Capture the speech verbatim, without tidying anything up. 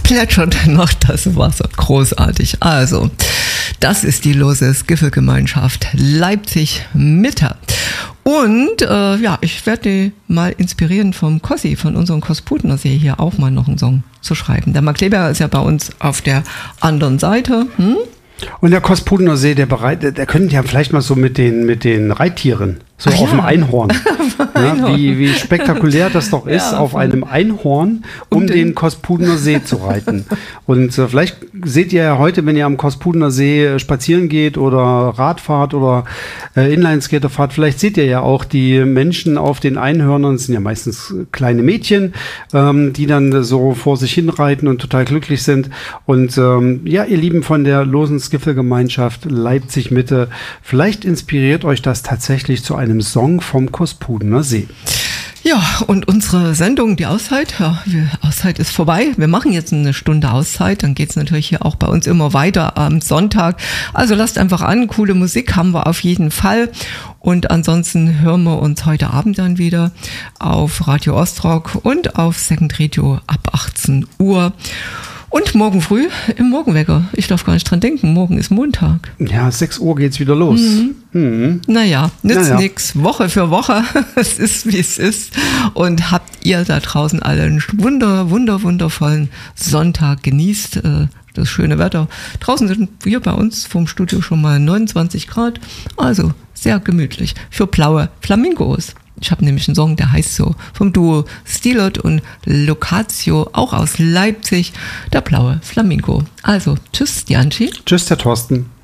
plätschert noch das Wasser. Großartig. Also, das ist die lose Skiffelgemeinschaft Leipzig-Mitte. Und äh, ja, ich werde die mal inspirieren vom Kossi, von unserem Kospudener See, hier auch mal noch einen Song zu schreiben. Der Marc Kleber ist ja bei uns auf der anderen Seite. Hm? Und der Kospudener See, der bereit, der könnte ja vielleicht mal so mit den, mit den Reittieren, so Ach auf ja. dem Einhorn. Ja, wie, wie spektakulär das doch ist, ja, auf einem Einhorn um den, den Kospudener See zu reiten. Und äh, vielleicht seht ihr ja heute, wenn ihr am Kospudener See spazieren geht oder Radfahrt oder äh, Inlineskater fahrt, vielleicht seht ihr ja auch die Menschen auf den Einhörnern, das sind ja meistens kleine Mädchen, ähm, die dann so vor sich hin reiten und total glücklich sind. Und ähm, ja, ihr Lieben von der losen Skiffelgemeinschaft Leipzig-Mitte, vielleicht inspiriert euch das tatsächlich zu einem Song vom Kospudener See. Ja, und unsere Sendung, die Auszeit, ja, die Auszeit ist vorbei. Wir machen jetzt eine Stunde Auszeit, dann geht es natürlich hier auch bei uns immer weiter am Sonntag. Also lasst einfach an, coole Musik haben wir auf jeden Fall. Und ansonsten hören wir uns heute Abend dann wieder auf Radio Ostrock und auf Second Radio ab achtzehn Uhr. Und morgen früh im Morgenwecker. Ich darf gar nicht dran denken, morgen ist Montag. Ja, sechs Uhr geht's wieder los. Mhm. Mhm. Naja, nützt naja. nichts. Woche für Woche. Es ist, wie es ist. Und habt ihr da draußen alle einen wunder, wunder, wundervollen Sonntag. Genießt äh, das schöne Wetter. Draußen sind wir bei uns vom Studio schon mal neunundzwanzig Grad. Also sehr gemütlich für blaue Flamingos. Ich habe nämlich einen Song, der heißt so, vom Duo Stilot und Locatio, auch aus Leipzig, der blaue Flamingo. Also, tschüss, Janci. Tschüss, der Thorsten.